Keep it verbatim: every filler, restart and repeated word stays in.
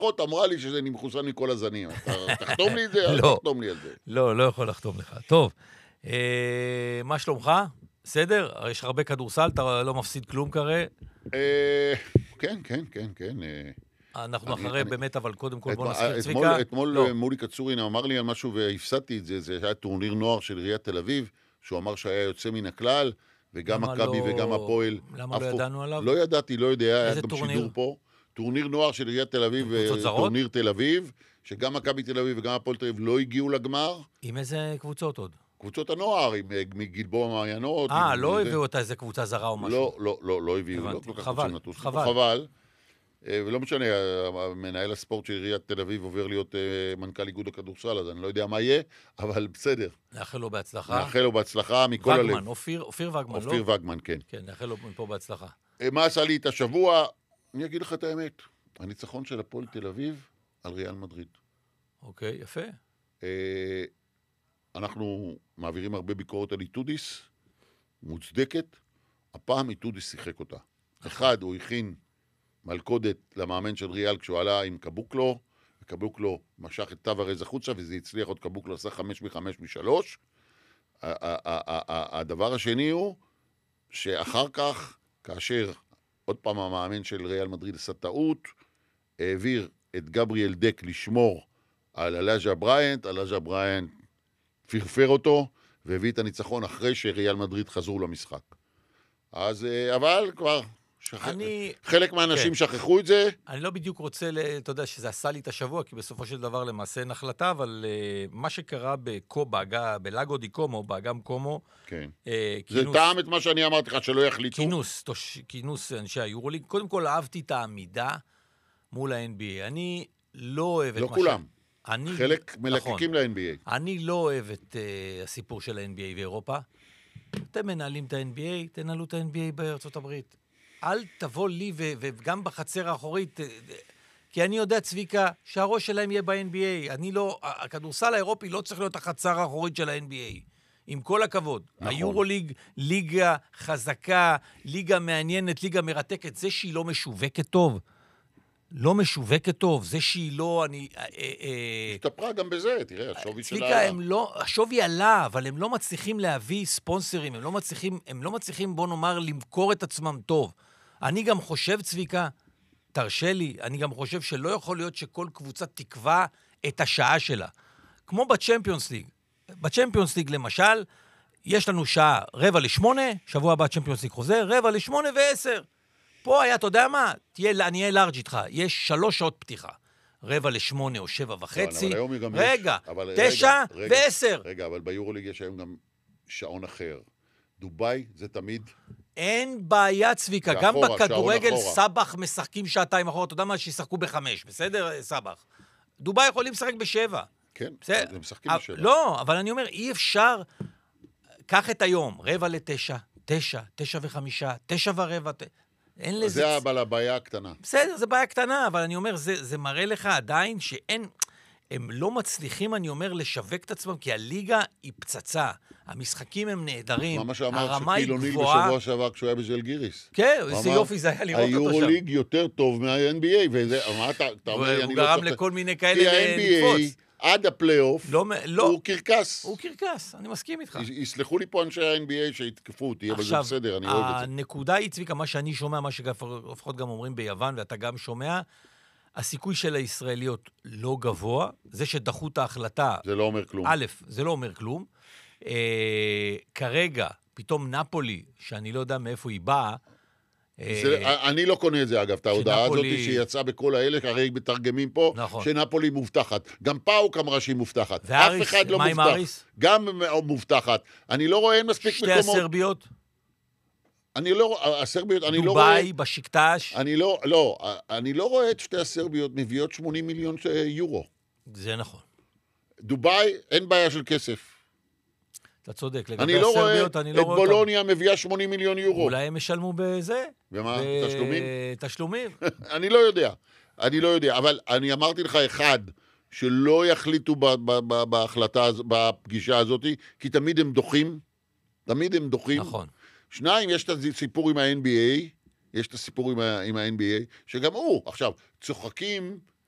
האחות אמרה לי שזה מחוסן מכל הזנים. תחתום לי את זה, לא. תחתום לי על זה. לא, לא יכול לחתום לך. טוב, מה שלומך? בסדר? יש לך הרבה כדורסל, אתה לא מפסיד כלום כרגע? כן, כן, כן, כן. אנחנו אחרי באמת, אבל קודם כל בוא נזכיר אתמול, צביקה. אתמול מולי קצורין אמר לי על משהו והפסדתי את זה, זה היה טורניר נוער של עיריית תל אביב, שהוא אמר שהיה יוצא מן הכלל, וגם מכבי וגם הפועל. למה לא ידענו עליו? לא ידעתי, לא יודע, היה איזה גם טורניר? שידור פה. טורניר נוער של עיריית תל אביב, טורניר תל אביב, שגם מכבי תל אביב וגם הפועל תל אביב לא הגיעו לגמר. עם איזה קבוצות עוד? קבוצות הנוער, מגלבוע מעיינות. אה, לא הביאו אותה איזה קבוצה זרה או משהו? לא, לא, לא, לא הביאו. חבל, חבל. חבל. ולא משנה, מנהל הספורט של עיריית תל אביב עובר להיות מנכ"ל איגוד הכדורסל, אז אני לא יודע מה יהיה, אבל בסדר. נאחל לו בהצלחה. נאחל לו בהצלחה מכל הלב. וגמן, אופיר, אופיר וגמן, לא? אופיר וגמן, כן. כן, נאחל לו מפה בהצלחה. מה עשה לי את השבוע? אני אגיד לך את האמת. הניצחון של הפועל תל אביב על ריאל מדריד. אוקיי, יפה. אנחנו מעבירים הרבה ביקורת על איטודיס, מוצדקת. הפעם איטודיס שיחק אותה. אחד, הוא הכין מלכודת למאמן של ריאל כשהוא עלה עם קבוקלו, וקבוקלו משך את טוורז החוצה, וזה הצליח עוד קבוקלו עשה חמש מחמש משלוש. הדבר השני הוא, שאחר כך, כאשר עוד פעם המאמן של ריאל מדריד עשה טעות, העביר את גבריאל דק לשמור על אלאג'ה בריינט, אלאג'ה בריינט פרפר אותו, והביא את הניצחון אחרי שריאל מדריד חזרו למשחק. אז, אבל כבר... שח... אני... חלק מהאנשים כן. שכחו את זה. אני לא בדיוק רוצה, אתה יודע, שזה עשה לי את השבוע, כי בסופו של דבר למעשה אין החלטה, אבל uh, מה שקרה בקובה, בלאגו די קומו, באגם קומו, כן. Uh, זה כינוס... טעם את מה שאני אמרתי לך, שלא יחליטו. כינוס, תוש... כינוס אנשי היורוליג. קודם כל, אהבתי את העמידה מול ה-אן בי איי. אני לא אוהב את לא מה כולם. ש... אני... חלק מלקקים נכון. ל-אן בי איי. אני לא אוהב את uh, הסיפור של ה-אן בי איי באירופה. אתם מנהלים את ה-אן בי איי, תנהלו את ה-אן בי איי בארצות הברית. אל תבוא לי, ו- וגם בחצר האחורית, כי אני יודע, צביקה, שהראש שלהם יהיה ב-אן בי איי. אני לא, הכדורסל האירופי לא צריך להיות החצר האחורית של ה-אן בי איי. עם כל הכבוד. נכון. היורוליג, ליגה חזקה, ליגה מעניינת, ליגה מרתקת. זה שהיא לא משווקת טוב, לא משווקת טוב, זה שהיא לא, אני... השתפרה גם בזה, תראה, השווי שלה... צביקה, הם לא, השווי עלה, אבל הם לא מצליחים להביא ספונסרים, הם לא מצליחים, הם לא מצליחים, בוא נאמר, למכור את עצמם טוב. אני גם חושב, צביקה, תרשה לי, אני גם חושב שלא יכול להיות שכל קבוצה תקבע את השעה שלה. כמו בצ'מפיונס ליג. בצ'מפיונס ליג, למשל, יש לנו שעה רבע לשמונה, שבוע הבא צ'מפיונס ליג חוזר, רבע לשמונה ועשר. פה היה, אתה יודע מה? תהיה, אני אהיה לארג' איתך. יש שלוש שעות פתיחה. רבע לשמונה או שבע וחצי. אבל היום גם רגע, יש, אבל תשע רגע, ועשר. רגע, אבל ביורוליג יש היום גם שעון אחר. דוביי זה תמיד... אין בעיה, צביקה. גם אחורה, בכדורגל סבח משחקים שעתיים אחורה. אתה יודע מה? שישחקו בחמש. בסדר, סבח. דוביי יכולים לשחק בשבע. כן, בסדר? הם משחקים בשבע. לא, אבל אני אומר, אי אפשר... קח את היום, רבע לתשע, תשע, תשע וחמישה, תשע ורבע... אין לזה... זה אבל הבעיה הקטנה. בסדר, זה בעיה קטנה, אבל אני אומר, זה, זה מראה לך עדיין שאין... הם לא מצליחים, אני אומר, לשווק את עצמם, כי הליגה היא פצצה. המשחקים הם נהדרים, מה שאמר הרמה היא שקילוני גבוהה. בשבוע שעבר כשהוא היה בז'לגיריס. כן, איזה יופי זה היה לראות אותו שם. היורוליג יותר טוב מה-אן בי איי, וזה, מה אתה, אתה אומר לי, הוא גרם לכל מיני כאלה לקפוץ. כי ה-אן בי איי עד הפלייאוף, לא, לא. הוא קרקס. הוא קרקס, אני מסכים איתך. יסלחו לי פה אנשי ה-אן בי איי שהתקפו אותי, אבל זה בסדר, אני אוהב את זה. עכשיו, הנקודה היא, צביקה, מה שאני שומע, מה שלפחות גם אומרים ביוון, ואתה גם שומע, הסיכוי של הישראליות לא גבוה, זה שדחו את ההחלטה. זה לא אומר כלום. א', זה לא אומר כלום. אה, כרגע, פתאום נפולי, שאני לא יודע מאיפה היא באה, אני לא קונה את זה, אגב, את ההודעה הזאת שיצאה בכל האלה, הרי מתרגמים פה, שנפולי מובטחת. גם פאוק אמרה שהיא מובטחת. אף אחד לא מובטח. גם מובטחת. אני לא רואה מספיק מקומות. שתי הסרביות? אני לא, הסרביות, אני לא רואה... דוביי, בשקטש? אני לא, לא, אני לא רואה את שתי הסרביות מביאות שמונים מיליון יורו. זה נכון. דוביי, אין בעיה של כסף. אתה צודק, לגבי הסרביות אני לא רואה אותם. את בולוניה מביאה שמונים מיליון יורו. אולי הם ישלמו בזה? במה? תשלומים? תשלומים. אני לא יודע, אני לא יודע, אבל אני אמרתי לך אחד, שלא יחליטו בהחלטה, בפגישה הזאת, כי תמיד הם דוחים, תמיד הם דוחים. נכון. שניים, יש את הסיפור עם ה-אן בי איי, יש את הסיפור עם ה-אן בי איי, שגם הוא, עכשיו, צוחקים